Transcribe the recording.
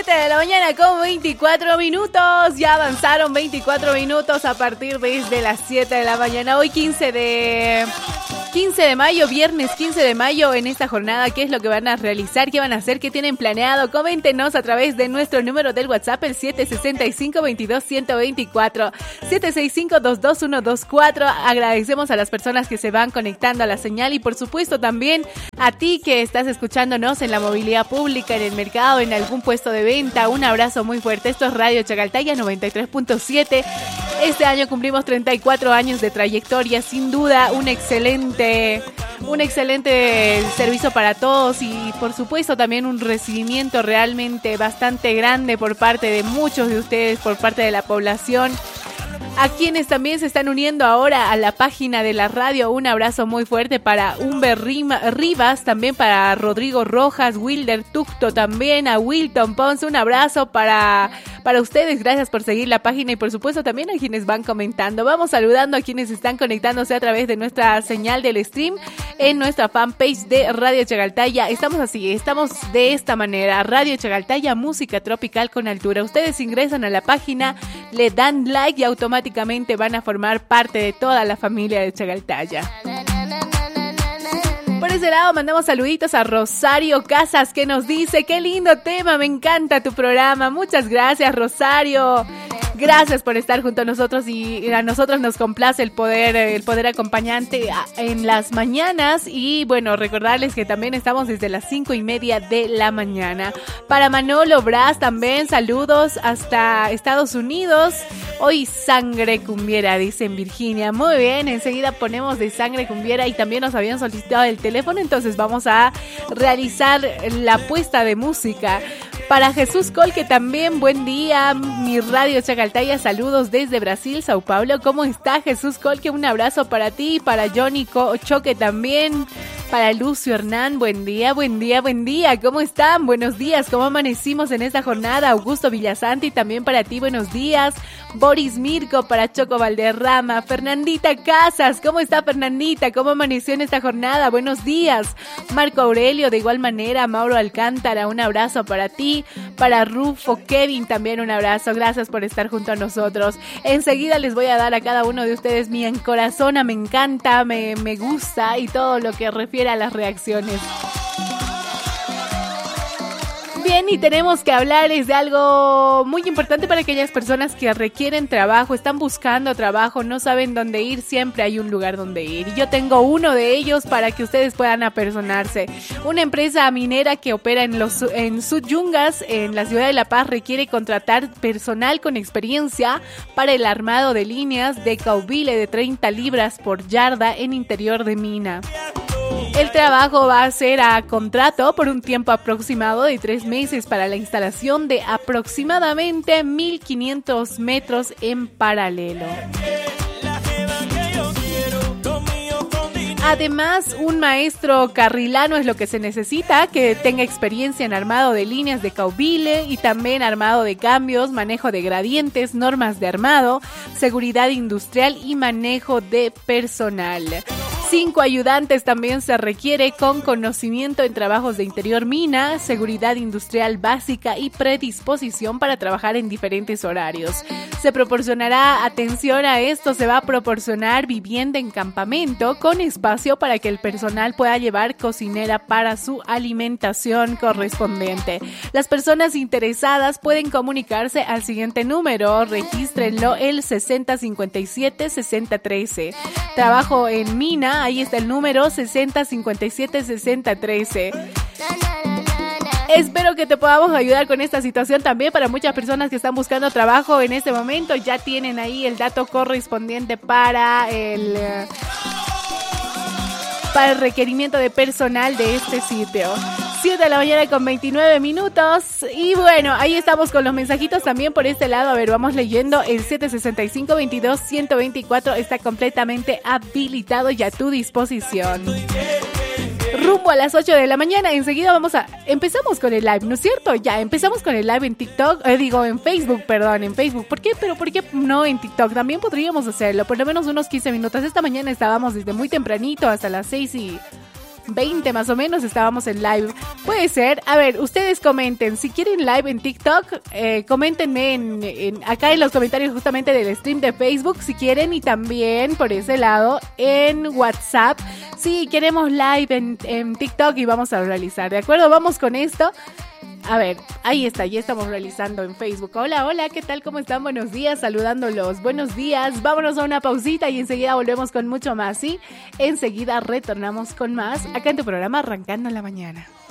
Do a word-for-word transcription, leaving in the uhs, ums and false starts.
siete de la mañana con veinticuatro minutos. Ya avanzaron veinticuatro minutos a partir desde las siete de la mañana. Hoy quince de mayo, viernes quince de mayo, en esta jornada. ¿Qué es lo que van a realizar? ¿Qué van a hacer? ¿Qué tienen planeado? Coméntenos a través de nuestro número del WhatsApp, el siete seis cinco, veintidós, ciento veinticuatro, siete seis cinco, dos dos uno dos cuatro. Agradecemos a las personas que se van conectando a la señal y por supuesto también a ti que estás escuchándonos en la movilidad pública, en el mercado, en algún puesto de venta. Un abrazo muy fuerte. Esto es Radio Chacaltaya noventa y tres punto siete. Este año cumplimos treinta y cuatro años de trayectoria. Sin duda, un excelente, un excelente servicio para todos y, por supuesto, también un recibimiento realmente bastante grande por parte de muchos de ustedes, por parte de la población. A quienes también se están uniendo ahora a la página de la radio, un abrazo muy fuerte para Humber Rivas, también para Rodrigo Rojas, Wilder Tucto, también a Wilton Ponce, un abrazo para, para ustedes, gracias por seguir la página y por supuesto también a quienes van comentando. Vamos saludando a quienes están conectándose a través de nuestra señal del stream en nuestra fanpage de Radio Chacaltaya. Estamos así, estamos de esta manera, Radio Chacaltaya, música tropical con altura. Ustedes ingresan a la página, le dan like y automáticamente van a formar parte de toda la familia de Chacaltaya. Por ese lado mandamos saluditos a Rosario Casas, que nos dice: qué lindo tema, me encanta tu programa. Muchas gracias, Rosario. Gracias por estar junto a nosotros y a nosotros nos complace el poder, el poder acompañante en las mañanas. Y bueno, recordarles que también estamos desde las cinco y media de la mañana. Para Manolo Braz también saludos hasta Estados Unidos. Hoy sangre cumbiera, dice en Virginia. Muy bien, enseguida ponemos de sangre cumbiera y también nos habían solicitado el teléfono, entonces vamos a realizar la puesta de música. Para Jesús Col, que también, buen día, mi Radio Chacaltaya, saludos desde Brasil, Sao Paulo. ¿Cómo está Jesús Col? Que un abrazo para ti, para Johnny Choque también, para Lucio Hernán, buen día, buen día, buen día. ¿Cómo están? Buenos días, ¿cómo amanecimos en esta jornada? Augusto Villasanti, también para ti, buenos días. Boris Mirko, para Choco Valderrama. Fernandita Casas, ¿cómo está Fernandita? ¿Cómo amaneció en esta jornada? Buenos días. Marco Aurelio, de igual manera. Mauro Alcántara, un abrazo para ti. Para Rufo, Kevin, también un abrazo. Gracias por estar junto a nosotros. Enseguida les voy a dar a cada uno de ustedes mi encorazona, me encanta, me, me gusta y todo lo que refiere a las reacciones. Bien, y tenemos que hablarles de algo muy importante para aquellas personas que requieren trabajo, están buscando trabajo, no saben dónde ir, siempre hay un lugar donde ir. Y yo tengo uno de ellos para que ustedes puedan apersonarse. Una empresa minera que opera en los en Suyungas, en la ciudad de La Paz, requiere contratar personal con experiencia para el armado de líneas de caubile de treinta libras por yarda en interior de mina. El trabajo va a ser a contrato por un tiempo aproximado de tres meses para la instalación de aproximadamente mil quinientos metros en paralelo. Además, un maestro carrilano es lo que se necesita, que tenga experiencia en armado de líneas de caubile y también armado de cambios, manejo de gradientes, normas de armado, seguridad industrial y manejo de personal. Cinco ayudantes también se requiere con conocimiento en trabajos de interior mina, seguridad industrial básica y predisposición para trabajar en diferentes horarios. Se proporcionará atención a esto, se va a proporcionar vivienda en campamento con espacio para que el personal pueda llevar cocinera para su alimentación correspondiente. Las personas interesadas pueden comunicarse al siguiente número, regístrenlo, el sesenta cincuenta y siete sesenta trece. Trabajo en mina, ahí está el número sesenta cincuenta y siete sesenta trece. Espero que te podamos ayudar con esta situación también. Para muchas personas que están buscando trabajo en este momento, ya tienen ahí el dato correspondiente para el, para el requerimiento de personal de este sitio. siete de la mañana con veintinueve minutos. Y bueno, ahí estamos con los mensajitos también por este lado. A ver, vamos leyendo. El siete seis cinco, veintidós, ciento veinticuatro está completamente habilitado y a tu disposición. Rumbo a las ocho de la mañana. Enseguida vamos a... Empezamos con el live, ¿no es cierto? Ya, empezamos con el live en TikTok. Eh, digo, en Facebook, perdón, en Facebook. ¿Por qué? Pero ¿por qué no en TikTok? También podríamos hacerlo. Por lo menos unos quince minutos. Esta mañana estábamos desde muy tempranito hasta las seis y... veinte más o menos estábamos en live. Puede ser. A ver, ustedes comenten. Si quieren live en TikTok, eh, coméntenme en, en, acá en los comentarios justamente del stream de Facebook si quieren, y también por ese lado en WhatsApp. Si queremos live en, en TikTok y vamos a realizar. ¿De acuerdo? Vamos con esto. A ver, ahí está, ya estamos realizando en Facebook. Hola, hola, ¿qué tal? ¿Cómo están? Buenos días, saludándolos. Buenos días. Vámonos a una pausita y enseguida volvemos con mucho más, ¿sí? Enseguida retornamos con más acá en tu programa Arrancando la Mañana.